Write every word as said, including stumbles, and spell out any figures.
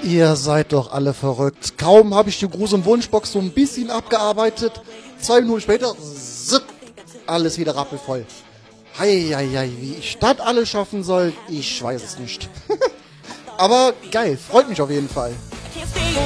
Ihr seid doch alle verrückt. Kaum habe ich die Gruß- und Wunschbox so ein bisschen abgearbeitet. Zwei Minuten später, zipp, alles wieder rappelvoll. Heieiei, wie ich das alles schaffen soll, ich weiß es nicht. Aber geil, freut mich auf jeden Fall.